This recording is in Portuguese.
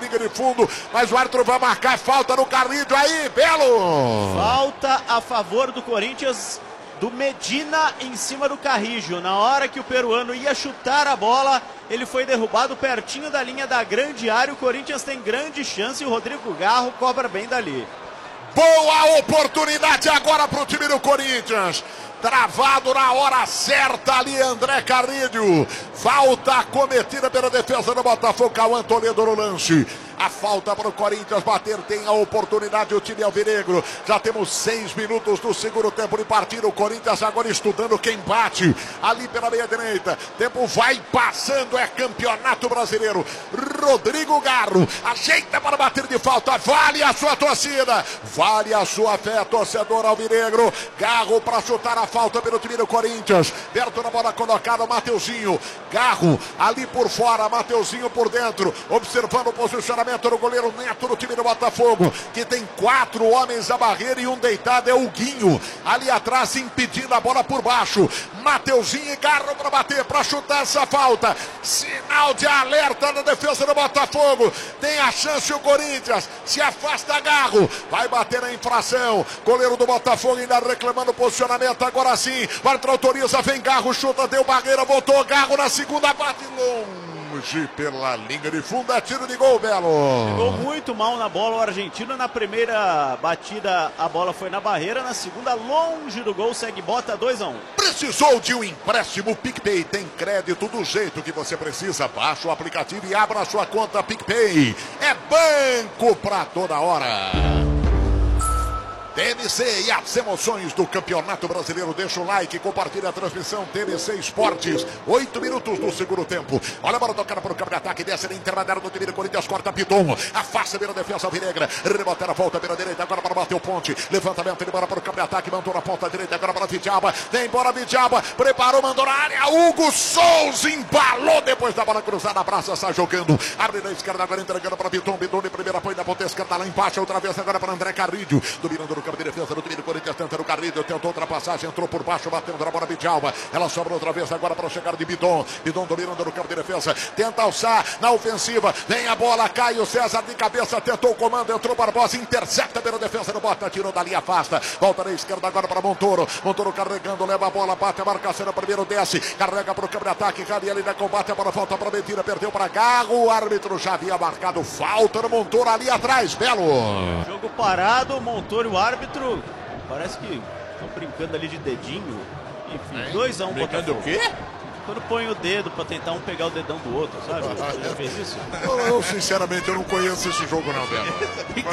linha de fundo, mas o árbitro vai marcar falta no Carrilho aí, Belo! Falta a favor do Corinthians, do Medina em cima do Carrillo. Na hora que o peruano ia chutar a bola, ele foi derrubado pertinho da linha da grande área. O Corinthians tem grande chance e o Rodrigo Garro cobra bem dali. Boa oportunidade agora para o time do Corinthians. Travado na hora certa ali, André Carrilho. Falta cometida pela defesa do Botafogo. Cauã Toledo no lance. A falta para o Corinthians bater, tem a oportunidade o time alvinegro. Já temos 6 minutos do segundo tempo de partida. O Corinthians agora estudando quem bate ali pela meia direita. Tempo vai passando, é campeonato brasileiro. Rodrigo Garro ajeita para bater de falta. Vale a sua torcida, vale a sua fé, torcedor alvinegro. Garro para chutar a falta pelo time do Corinthians. Perto na bola colocada, Mateuzinho. Garro ali por fora, Mateuzinho por dentro. Observando o posicionamento do goleiro Neto do time do Botafogo, que tem 4 homens à barreira e um deitado é o Guinho. Ali atrás impedindo a bola por baixo. Mateuzinho e Garro para bater, para chutar essa falta. Sinal de alerta na defesa do Botafogo. Tem a chance o Corinthians. Se afasta Garro. Vai bater a infração. Goleiro do Botafogo ainda reclamando o posicionamento. Agora sim. O árbitro autoriza. Vem Garro, chuta, deu barreira, voltou Garro na segunda, bate longe pela linha de fundo, é tiro de gol, Belo. Chegou muito mal na bola o argentino. Na primeira batida a bola foi na barreira, na segunda longe do gol, segue Bota 2-1. Precisou de um empréstimo PicPay? Tem crédito do jeito que você precisa. Baixa o aplicativo e abra a sua conta PicPay. É banco pra toda hora. TMC e as emoções do Campeonato Brasileiro. Deixa o like, compartilha a transmissão. TMC Esportes, 8 minutos do segundo tempo. Olha a bola tocada para o campo de ataque. Desce na intermediária do time do Corinthians. Corta Piton. Afasta pela defesa alvinegra. Reboteira, volta pela direita. Agora para bater o ponte. Levantamento, ele bora para o campo de ataque. Mandou na ponta direita. Agora para Vidjaba. Vem embora Vidjaba. Preparou, mandou na área. Hugo Souza embalou depois da bola cruzada. A praça está jogando. Abre na esquerda agora entregando para Piton. Piton de primeira apoio da ponta esquerda lá embaixo. Outra vez agora para André Carrilho. Dominando no campo de defesa do time do Corinthians, tentando o Carrilho, tentou ultrapassagem, entrou por baixo, batendo na bola Vidjalba. Ela sobra outra vez agora para chegar de Bidon. Bidon dominando no campo de defesa, tenta alçar na ofensiva, vem a bola, Caio César de cabeça, tentou o comando, entrou Barbosa, intercepta pela defesa do Bota, tirou dali, afasta, volta na esquerda agora para Montoro. Montoro carregando, leva a bola, bate a marcação, primeiro desce, carrega para o campo de ataque, Cali ali na combate, a bola volta para Mentira, perdeu para Garro, o árbitro já havia marcado falta no Montoro ali atrás, Belo. Jogo parado, Montoro e o árbitro parece que estão brincando ali de dedinho. Enfim, 2-1 Brincando o quê? Quando põe o dedo pra tentar um pegar o dedão do outro, sabe? Você já fez isso? Eu sinceramente eu não conheço esse jogo não, Belo.